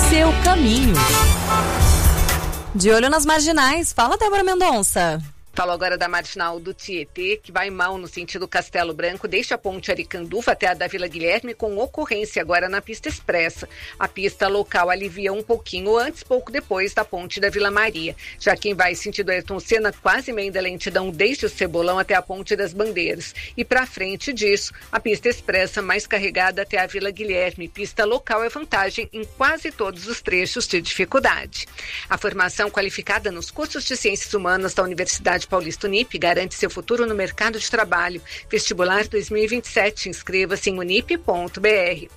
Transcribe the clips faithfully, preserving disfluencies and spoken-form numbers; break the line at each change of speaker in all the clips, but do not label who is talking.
seu caminho. De olho nas marginais. Fala, Débora Mendonça.
Falo agora da marginal do Tietê, que vai mal no sentido Castelo Branco, deixa a ponte Aricanduva até a da Vila Guilherme, com ocorrência agora na pista expressa. A pista local alivia um pouquinho antes, pouco depois da ponte da Vila Maria. Já quem vai sentido Ayrton Senna, quase meio da lentidão desde o Cebolão até a ponte das Bandeiras. E para frente disso, a pista expressa mais carregada até a Vila Guilherme. Pista local é vantagem em quase todos os trechos de dificuldade. A formação qualificada nos cursos de Ciências Humanas da Universidade Paulista Unip garante seu futuro no mercado de trabalho. Vestibular dois mil e vinte e sete. Inscreva-se em unip ponto b r.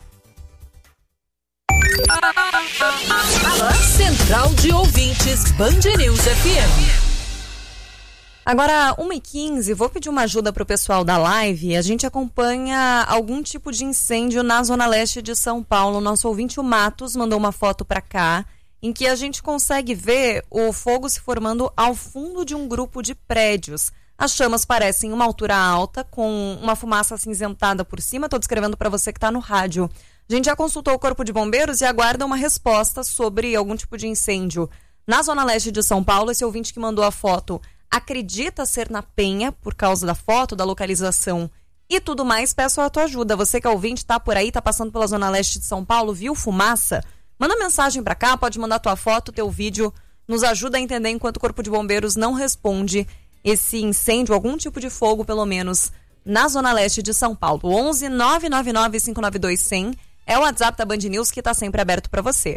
Central de Ouvintes Band News F M. Agora, uma e quinze, vou pedir uma ajuda para o pessoal da live. A gente acompanha algum tipo de incêndio na zona leste de São Paulo. Nosso ouvinte, o Matos, mandou uma foto para cá, em que a gente consegue ver o fogo se formando ao fundo de um grupo de prédios. As chamas parecem uma altura alta, com uma fumaça acinzentada por cima. Estou descrevendo para você que está no rádio. A gente já consultou o Corpo de Bombeiros e aguarda uma resposta sobre algum tipo de incêndio. Na zona leste de São Paulo, esse ouvinte que mandou a foto acredita ser na Penha, por causa da foto, da localização e tudo mais. Peço a tua ajuda. Você que é ouvinte, está por aí, está passando pela zona leste de São Paulo, viu fumaça? Manda mensagem pra cá, pode mandar tua foto, teu vídeo, nos ajuda a entender enquanto o Corpo de Bombeiros não responde esse incêndio, algum tipo de fogo, pelo menos, na zona leste de São Paulo. onze nove nove nove cinco nove dois zero zero é o WhatsApp da Band News, que tá sempre aberto pra você.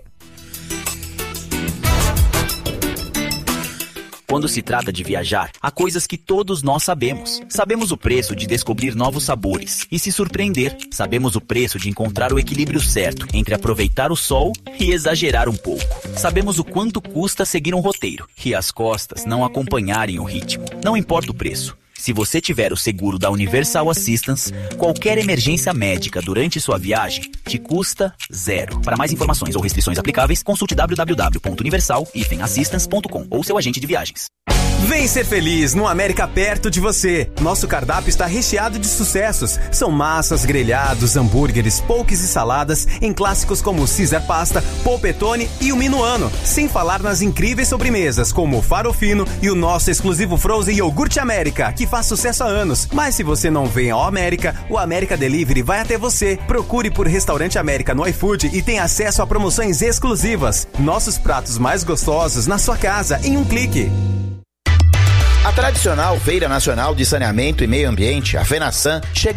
Quando se trata de viajar, há coisas que todos nós sabemos. Sabemos o preço de descobrir novos sabores e se surpreender. Sabemos o preço de encontrar o equilíbrio certo entre aproveitar o sol e exagerar um pouco. Sabemos o quanto custa seguir um roteiro e as costas não acompanharem o ritmo. Não importa o preço. Se você tiver o seguro da Universal Assistance, qualquer emergência médica durante sua viagem te custa zero. Para mais informações ou restrições aplicáveis, consulte w w w ponto universal assistance ponto com ou seu agente de viagens.
Vem ser feliz no América perto de você. Nosso cardápio está recheado de sucessos. São massas, grelhados, hambúrgueres, poques e saladas em clássicos como Caesar Pasta, Polpettone e o Minuano. Sem falar nas incríveis sobremesas como o Farofino e o nosso exclusivo Frozen Iogurte América, que faz sucesso há anos. Mas se você não vem ao América, o América Delivery vai até você. Procure por Restaurante América no iFood e tenha acesso a promoções exclusivas. Nossos pratos mais gostosos na sua casa em um clique.
A tradicional Feira Nacional de Saneamento e Meio Ambiente, a FENASAM, chega